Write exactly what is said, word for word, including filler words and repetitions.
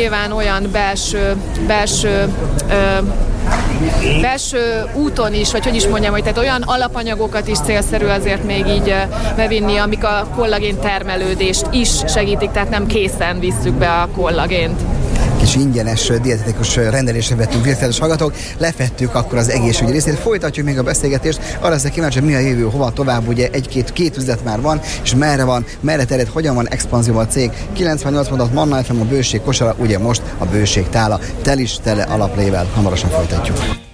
nyilván olyan belső, belső ö, belső úton is, vagy hogy is mondjam, hogy tehát olyan alapanyagokat is célszerű azért még így bevinni, amik a kollagén termelődést is segítik, tehát nem készen visszük be a kollagént. Kis ingyenes dietetikus rendelésre vettünk, virtuális hallgatók, lefettük akkor az egészségügyi részét, folytatjuk még a beszélgetést, arra leszek kíváncsi, hogy mi a jövő, hova tovább, ugye egy-két két üzlet már van, és merre van, merre terjed, hogyan van expanzió a cég, kilencvennyolc mondat Manna ef em, a bőség kosara, ugye most a bőség tála, tel is tele alaplével, hamarosan folytatjuk.